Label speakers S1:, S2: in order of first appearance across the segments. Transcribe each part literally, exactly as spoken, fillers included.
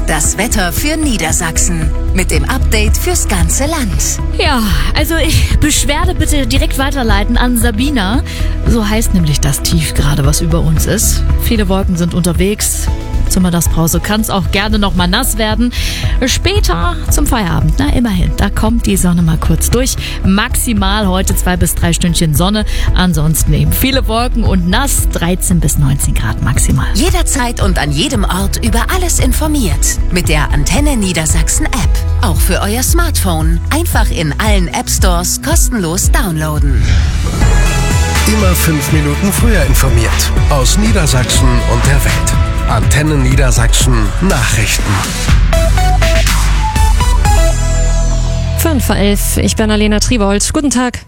S1: Das Wetter für Niedersachsen mit dem Update fürs ganze Land.
S2: Ja, also ich, Beschwerde bitte direkt weiterleiten an Sabina. So heißt nämlich das Tief gerade, was über uns ist. Viele Wolken sind unterwegs. Zur Mittagspause kann es auch gerne noch mal nass werden. Später zum Feierabend, na immerhin, da kommt die Sonne mal kurz durch. Maximal heute zwei bis drei Stündchen Sonne. Ansonsten eben viele Wolken und nass, dreizehn bis neunzehn Grad maximal.
S1: Jederzeit und an jedem Ort über alles informiert. Mit der Antenne Niedersachsen App. Auch für euer Smartphone. Einfach in allen App Stores kostenlos downloaden.
S3: Immer fünf Minuten früher informiert. Aus Niedersachsen und der Welt. Antenne Niedersachsen Nachrichten.
S4: fünf vor elf, ich bin Alena Triebold. Guten Tag.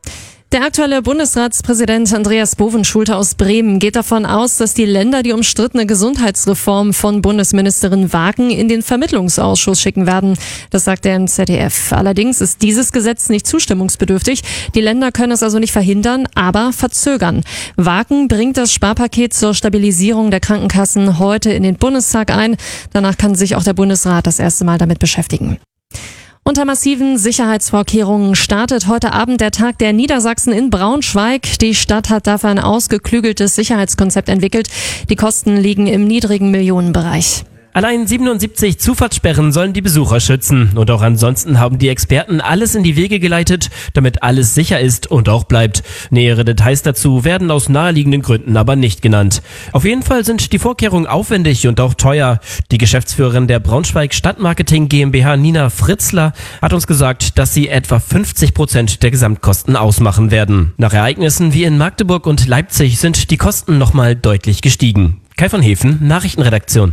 S4: Der aktuelle Bundesratspräsident Andreas Bovenschulte aus Bremen geht davon aus, dass die Länder die umstrittene Gesundheitsreform von Bundesministerin Wagen in den Vermittlungsausschuss schicken werden. Das sagt er im Z D F. Allerdings ist dieses Gesetz nicht zustimmungsbedürftig. Die Länder können es also nicht verhindern, aber verzögern. Wagen bringt das Sparpaket zur Stabilisierung der Krankenkassen heute in den Bundestag ein. Danach kann sich auch der Bundesrat das erste Mal damit beschäftigen. Unter massiven Sicherheitsvorkehrungen startet heute Abend der Tag der Niedersachsen in Braunschweig. Die Stadt hat dafür ein ausgeklügeltes Sicherheitskonzept entwickelt. Die Kosten liegen im niedrigen Millionenbereich.
S5: Allein siebenundsiebzig Zufahrtssperren sollen die Besucher schützen. Und auch ansonsten haben die Experten alles in die Wege geleitet, damit alles sicher ist und auch bleibt. Nähere Details dazu werden aus naheliegenden Gründen aber nicht genannt. Auf jeden Fall sind die Vorkehrungen aufwendig und auch teuer. Die Geschäftsführerin der Braunschweig Stadtmarketing GmbH, Nina Fritzler, hat uns gesagt, dass sie etwa fünfzig Prozent der Gesamtkosten ausmachen werden. Nach Ereignissen wie in Magdeburg und Leipzig sind die Kosten nochmal deutlich gestiegen. Kai von Hefen, Nachrichtenredaktion.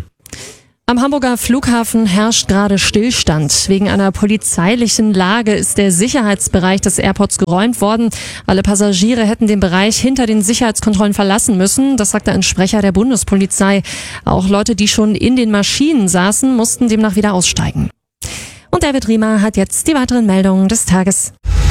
S4: Am Hamburger Flughafen herrscht gerade Stillstand. Wegen einer polizeilichen Lage ist der Sicherheitsbereich des Airports geräumt worden. Alle Passagiere hätten den Bereich hinter den Sicherheitskontrollen verlassen müssen. Das sagte ein Sprecher der Bundespolizei. Auch Leute, die schon in den Maschinen saßen, mussten demnach wieder aussteigen. Und David Riemer hat jetzt die weiteren Meldungen des Tages.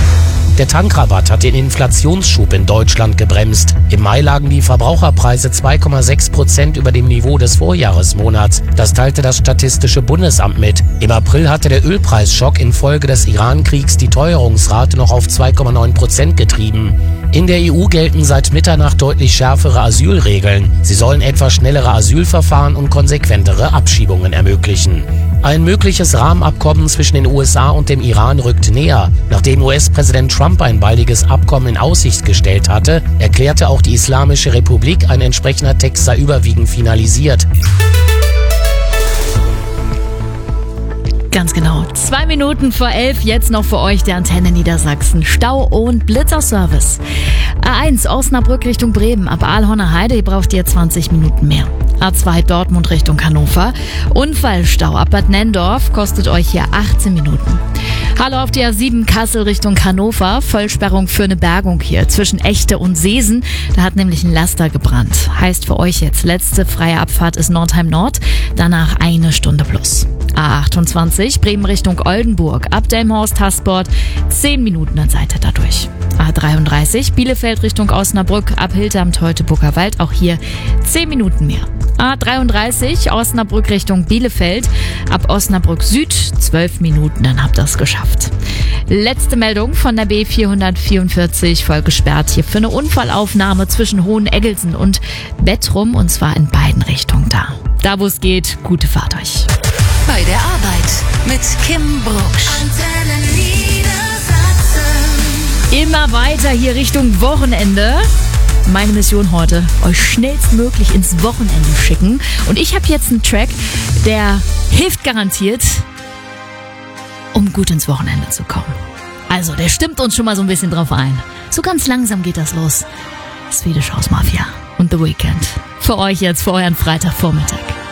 S6: Der Tankrabatt hat den Inflationsschub in Deutschland gebremst. Im Mai lagen die Verbraucherpreise zwei Komma sechs Prozent über dem Niveau des Vorjahresmonats. Das teilte das Statistische Bundesamt mit. Im April hatte der Ölpreisschock infolge des Iran-Kriegs die Teuerungsrate noch auf zwei Komma neun Prozent getrieben. In der E U gelten seit Mitternacht deutlich schärfere Asylregeln. Sie sollen etwa schnellere Asylverfahren und konsequentere Abschiebungen ermöglichen. Ein mögliches Rahmenabkommen zwischen den U S A und dem Iran rückt näher. Nachdem U S-Präsident Trump ein baldiges Abkommen in Aussicht gestellt hatte, erklärte auch die Islamische Republik, ein entsprechender Text sei überwiegend finalisiert.
S2: Ganz genau. Zwei Minuten vor elf, jetzt noch für euch der Antenne Niedersachsen. Stau- und Blitzerservice. A eins Osnabrück Richtung Bremen. Ab Aalhorner Heide, ihr braucht ihr zwanzig Minuten mehr. A zwei Dortmund Richtung Hannover. Unfallstau ab Bad Nenndorf kostet euch hier achtzehn Minuten. Hallo auf die A sieben Kassel Richtung Hannover. Vollsperrung für eine Bergung hier zwischen Echte und Seesen. Da hat nämlich ein Laster gebrannt. Heißt für euch jetzt, letzte freie Abfahrt ist Nordheim Nord. Danach eine Stunde plus. A achtundzwanzig Bremen Richtung Oldenburg. Ab Delmhorst Haßbord. zehn Minuten, dann seid ihr da durch. A dreiunddreißig Bielefeld Richtung Osnabrück. Ab Hilterm Teutoburger Wald. Auch hier zehn Minuten mehr. A dreiunddreißig Osnabrück Richtung Bielefeld. Ab Osnabrück Süd zwölf Minuten, dann habt ihr es geschafft. Letzte Meldung von der B vierhundertvierundvierzig, voll gesperrt hier für eine Unfallaufnahme zwischen Hoheneggelsen und Bettrum, und zwar in beiden Richtungen da. Da wo es geht, gute Fahrt euch.
S1: Bei der Arbeit mit Kim Brucksch. Antenne Niedersachsen.
S2: Immer weiter hier Richtung Wochenende. Meine Mission heute, euch schnellstmöglich ins Wochenende schicken. Und ich habe jetzt einen Track, der hilft garantiert, um gut ins Wochenende zu kommen. Also, der stimmt uns schon mal so ein bisschen drauf ein. So ganz langsam geht das los. Swedish House Mafia und The Weeknd. Für euch jetzt, für euren Freitagvormittag.